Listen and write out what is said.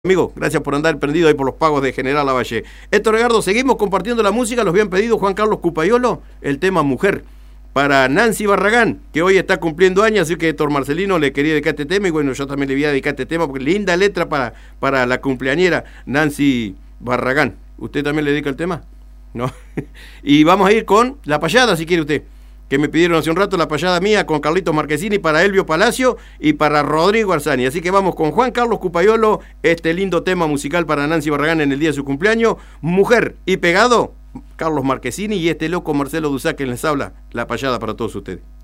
Amigo, gracias por andar prendido ahí por los pagos de General Lavalle. Héctor Edgardo, seguimos compartiendo la música. Los habían pedido Juan Carlos Cupayolo, el tema Mujer, para Nancy Barragán, que hoy está cumpliendo años, así que Héctor Marcelino le quería dedicar este tema, y bueno, yo también le voy a dedicar este tema, porque linda letra para la cumpleañera Nancy Barragán. ¿Usted también le dedica el tema? ¿No? Y vamos a ir con La Payada, si quiere usted, que me pidieron hace un rato, La Payada mía con Carlitos Marquesini para Elvio Palacio y para Rodrigo Arzani. Así que vamos con Juan Carlos Cupayolo, este lindo tema musical para Nancy Barragán en el día de su cumpleaños, Mujer, y pegado Carlos Marquesini y este loco Marcelo Dusá que les habla, La Payada para todos ustedes.